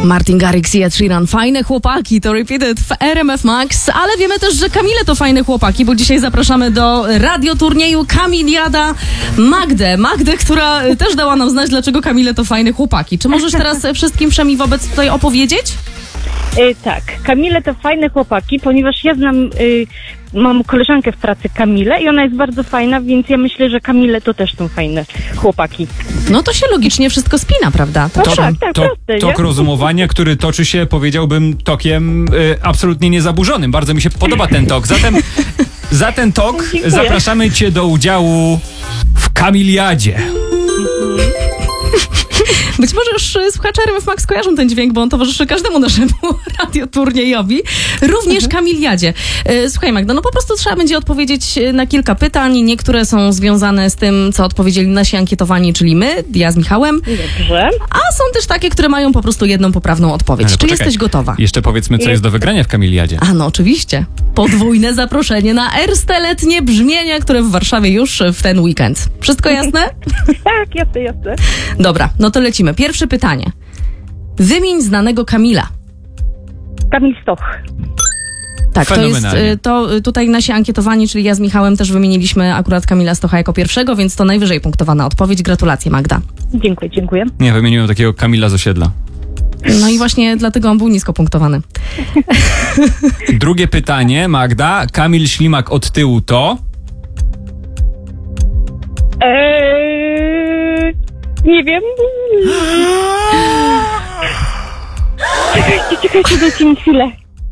Martin Garrix i Ed Sheeran. Fajne chłopaki, to Repeated w RMF Max, ale wiemy też, że Kamile to fajne chłopaki, bo dzisiaj zapraszamy do radioturnieju Kamiliada Magdę, która też dała nam znać, dlaczego Kamile to fajne chłopaki. Czy możesz teraz wszystkim wszemi wobec tutaj opowiedzieć? Tak, Kamile to fajne chłopaki, ponieważ ja mam koleżankę w pracy Kamilę i ona jest bardzo fajna, więc ja myślę, że Kamile to też są fajne chłopaki. No to się logicznie wszystko spina, prawda? No tak, proste, tok nie? rozumowania, który toczy się, powiedziałbym, tokiem absolutnie niezaburzonym. Bardzo mi się podoba ten tok. Za ten tok Dziękuję. zapraszamy Cię do udziału w Kamiliadzie. Być może już słuchacze RMF Max kojarzą ten dźwięk, bo on towarzyszy każdemu naszemu radioturniejowi, również Kamiliadzie. Słuchaj Magda, no po prostu trzeba będzie odpowiedzieć na kilka pytań. Niektóre są związane z tym, co odpowiedzieli nasi ankietowani, czyli my, ja z Michałem. Dobrze. A są też takie, które mają po prostu jedną poprawną odpowiedź. Ale Czy poczekaj, jesteś gotowa? Jeszcze powiedzmy, co jest do wygrania w Kamiliadzie. A no oczywiście. Podwójne zaproszenie na Erste letnie brzmienia, które w Warszawie już w ten weekend. Wszystko jasne? Tak, jasne. Dobra, no to lecimy. Pierwsze pytanie. Wymień znanego Kamila. Kamil Stoch. Tak, to jest, Fenomenalnie. to tutaj nasi ankietowani, czyli ja z Michałem też wymieniliśmy akurat Kamila Stocha jako pierwszego, więc to najwyżej punktowana odpowiedź. Gratulacje, Magda. Dziękuję. Nie, wymieniłem takiego Kamila z osiedla. No i właśnie dlatego on był nisko punktowany. Drugie pytanie, Magda. Kamil Ślimak od tyłu to? Nie wiem. Czekajcie, dajcie mi chwilę.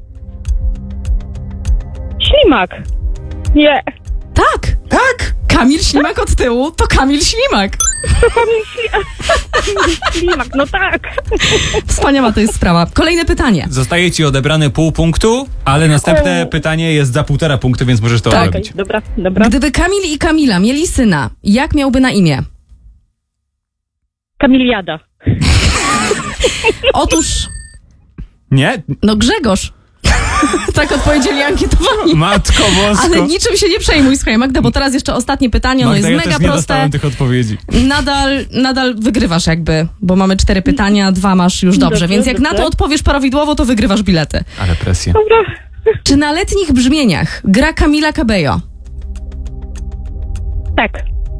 Ślimak. Nie. Tak! Tak! Kamil Ślimak od tyłu to Kamil Ślimak. To Kamil Ślimak, no tak. Wspaniała to jest sprawa. Kolejne pytanie. Zostaje Ci odebrane pół punktu, ale następne pytanie jest za 1,5 punktu, więc możesz to Tak. robić. Dobra. Gdyby Kamil i Kamila mieli syna, jak miałby na imię? Kamiliada. Otóż, Nie? no Grzegorz. Tak odpowiedzieli ankietowani. Matko bosko. Ale niczym się nie przejmuj, słuchaj Magda, bo teraz jeszcze ostatnie pytanie, ono Magda, jest ja mega też nie proste. dostałem tych odpowiedzi. Nadal wygrywasz jakby, bo mamy 4 pytania, 2 masz już dobrze, Dobrze, więc jak na to dobrze. odpowiesz prawidłowo, to wygrywasz bilety. Ale presja. Dobra. Czy na letnich brzmieniach gra Camila Cabello? Tak.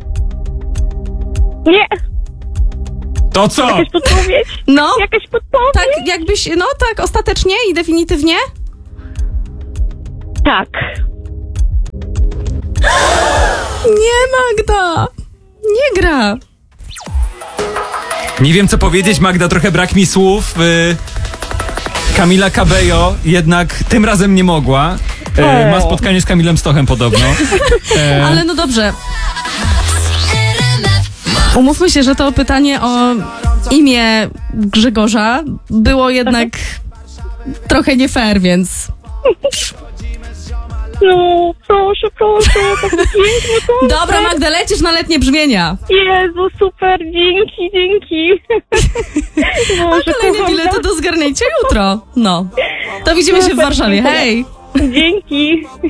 Nie. To co? Jakaś podpowiedź? No, Jakaś podpowiedź? tak jakbyś, no tak, ostatecznie i definitywnie? Tak. Nie, Magda, nie gra. Nie wiem, co powiedzieć, Magda, trochę brak mi słów. Kamila Cabello jednak tym razem nie mogła. Ma spotkanie z Kamilem Stochem podobno. Ale no dobrze. Umówmy się, że to pytanie o imię Grzegorza było jednak trochę nie fair, więc... No, proszę, tak pięknie to. Dobra, Magda, lecisz na letnie brzmienia. Jezu, super, dzięki. A Boże, kolejne kocham bilety do zgarnięcia jutro. No. To widzimy się w Warszawie. Hej! Dzięki.